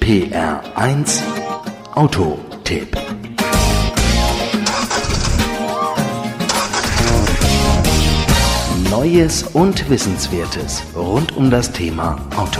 PR1 Autotipp. Neues und Wissenswertes rund um das Thema Auto.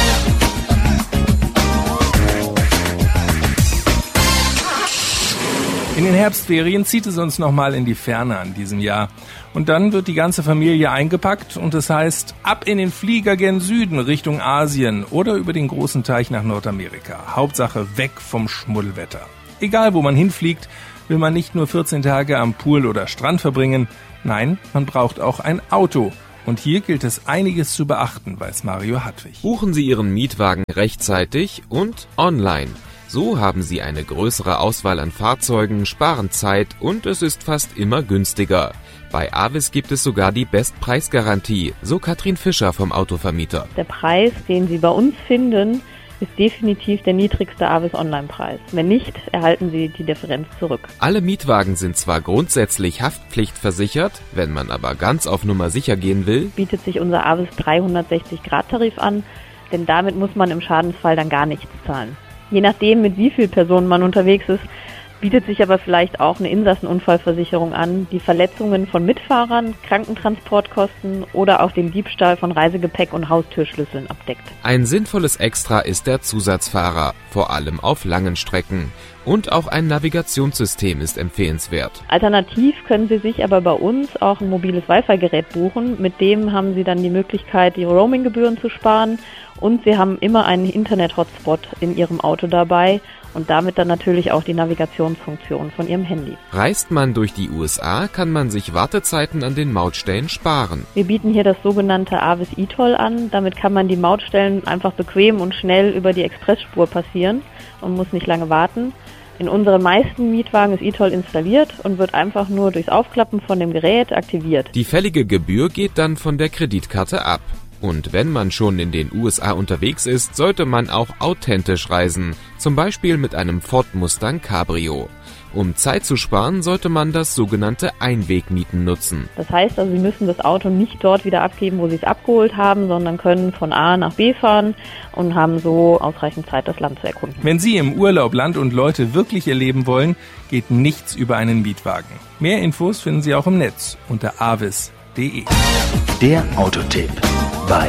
In den Herbstferien zieht es uns nochmal in die Ferne an diesem Jahr. Und dann wird die ganze Familie eingepackt und es heißt, ab in den Flieger gen Süden Richtung Asien oder über den großen Teich nach Nordamerika. Hauptsache weg vom Schmuddelwetter. Egal wo man hinfliegt, will man nicht nur 14 Tage am Pool oder Strand verbringen. Nein, man braucht auch ein Auto. Und hier gilt es einiges zu beachten, weiß Mario Hartwig. Buchen Sie Ihren Mietwagen rechtzeitig und online. So haben Sie eine größere Auswahl an Fahrzeugen, sparen Zeit und es ist fast immer günstiger. Bei Avis gibt es sogar die Bestpreisgarantie, so Katrin Fischer vom Autovermieter. Der Preis, den Sie bei uns finden, ist definitiv der niedrigste Avis Online-Preis. Wenn nicht, erhalten Sie die Differenz zurück. Alle Mietwagen sind zwar grundsätzlich haftpflichtversichert, wenn man aber ganz auf Nummer sicher gehen will, Bietet sich unser Avis 360-Grad-Tarif an, denn damit muss man im Schadensfall dann gar nichts zahlen. Je nachdem, mit wie vielen Personen man unterwegs ist, bietet sich aber vielleicht auch eine Insassenunfallversicherung an, die Verletzungen von Mitfahrern, Krankentransportkosten oder auch den Diebstahl von Reisegepäck und Haustürschlüsseln abdeckt. Ein sinnvolles Extra ist der Zusatzfahrer, vor allem auf langen Strecken. Und auch ein Navigationssystem ist empfehlenswert. Alternativ können Sie sich aber bei uns auch ein mobiles Wi-Fi-Gerät buchen. Mit dem haben Sie dann die Möglichkeit, die Roaming-Gebühren zu sparen und Sie haben immer einen Internet-Hotspot in Ihrem Auto dabei und damit dann natürlich auch die Navigationsfunktion von Ihrem Handy. Reist man durch die USA, kann man sich Wartezeiten an den Mautstellen sparen. Wir bieten hier das sogenannte Avis eToll an. Damit kann man die Mautstellen einfach bequem und schnell über die Expressspur passieren und muss nicht lange warten. In unseren meisten Mietwagen ist eToll installiert und wird einfach nur durchs Aufklappen von dem Gerät aktiviert. Die fällige Gebühr geht dann von der Kreditkarte ab. Und wenn man schon in den USA unterwegs ist, sollte man auch authentisch reisen, zum Beispiel mit einem Ford Mustang Cabrio. Um Zeit zu sparen, sollte man das sogenannte Einwegmieten nutzen. Das heißt also, Sie müssen das Auto nicht dort wieder abgeben, wo Sie es abgeholt haben, sondern können von A nach B fahren und haben so ausreichend Zeit, das Land zu erkunden. Wenn Sie im Urlaub Land und Leute wirklich erleben wollen, geht nichts über einen Mietwagen. Mehr Infos finden Sie auch im Netz unter avis.de. Der Autotipp bei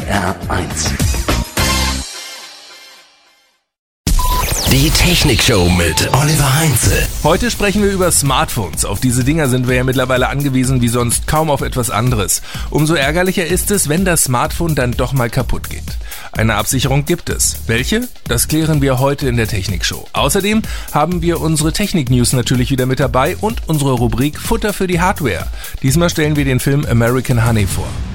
PR1. Die Technikshow mit Oliver Heinze. Heute sprechen wir über Smartphones. Auf diese Dinger sind wir ja mittlerweile angewiesen wie sonst kaum auf etwas anderes. Umso ärgerlicher ist es, wenn das Smartphone dann doch mal kaputt geht. Eine Absicherung gibt es. Welche? Das klären wir heute in der Technikshow. Außerdem haben wir unsere Technik-News natürlich wieder mit dabei und unsere Rubrik Futter für die Hardware. Diesmal stellen wir den Film American Honey vor.